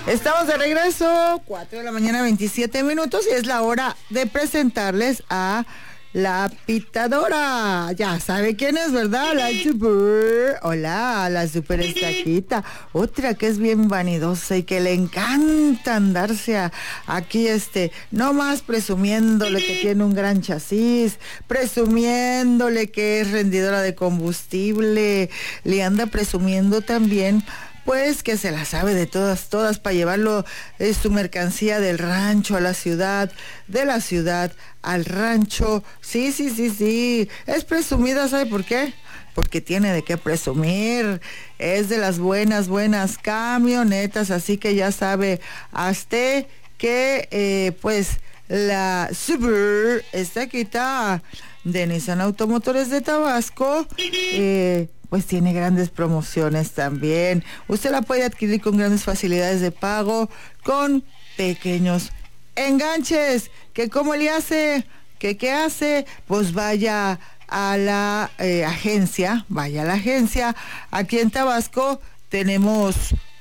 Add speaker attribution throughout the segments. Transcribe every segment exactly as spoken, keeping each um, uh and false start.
Speaker 1: Estamos de regreso, cuatro de la mañana, veintisiete minutos, y es la hora de presentarles a la pitadora. Ya sabe quién es, ¿verdad? La super. Hola, la super estaquita. Otra que es bien vanidosa y que le encanta andarse a, aquí, este, no más presumiéndole que tiene un gran chasis, presumiéndole que es rendidora de combustible, le anda presumiendo también pues que se la sabe de todas, todas para llevarlo eh, su mercancía del rancho a la ciudad, de la ciudad al rancho. Sí, sí, sí, sí, es presumida, ¿sabe por qué? Porque tiene de qué presumir, es de las buenas, buenas camionetas, así que ya sabe, hasta que eh, pues la Super Estaquita de Nissan Automotores de Tabasco, eh, pues tiene grandes promociones también. Usted la puede adquirir con grandes facilidades de pago, con pequeños enganches. ¿Que cómo le hace? ¿Que qué hace? Pues vaya a la eh, agencia, vaya a la agencia. Aquí en Tabasco tenemos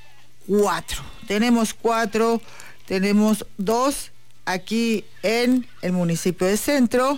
Speaker 1: cuatro, tenemos cuatro, tenemos dos aquí en el municipio de Centro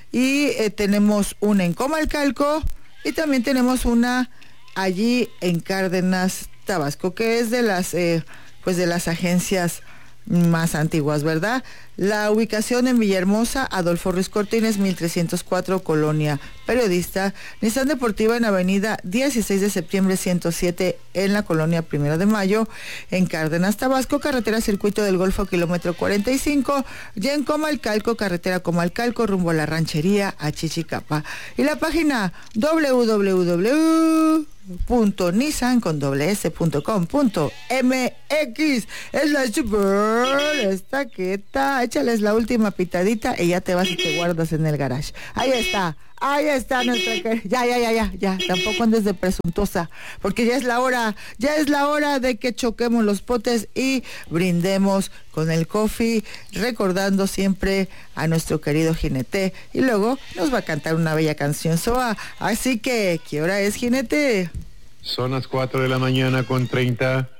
Speaker 1: y eh, tenemos una en Comalcalco. Y también tenemos una allí en Cárdenas, Tabasco, que es de las, eh, pues de las agencias más antiguas, ¿verdad? La ubicación en Villahermosa, Adolfo Ruiz Cortines, mil trescientos cuatro, Colonia Periodista. Nissan Deportiva en Avenida dieciséis de septiembre ciento siete, en la Colonia Primero de Mayo, en Cárdenas, Tabasco, carretera Circuito del Golfo, kilómetro cuarenta y cinco, y en Comalcalco, carretera Comalcalco, rumbo a la ranchería a Chichicapa. Y la página doble u doble u doble u punto nissan con doble s punto com punto m x. Es la super estaqueta. Échales la última pitadita y ya te vas y te guardas en el garage. Ahí está, ahí está nuestra... Ya, ya, ya, ya, ya. Tampoco andes de presuntuosa, porque ya es la hora, ya es la hora de que choquemos los potes y brindemos con el coffee, recordando siempre a nuestro querido jinete. Y luego nos va a cantar una bella canción soa. Así que, ¿qué hora es, jinete?
Speaker 2: Son las cuatro de la mañana con treinta.